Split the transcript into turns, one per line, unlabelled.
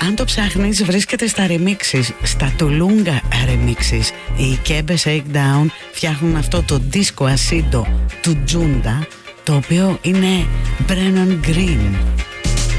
Αν το ψάχνεις, βρίσκεται στα remixes, στα Tolunga remixes. Οι Kebe Shakedown φτιάχνουν αυτό το disco ασίντο του Junta, το οποίο είναι Brennan Green.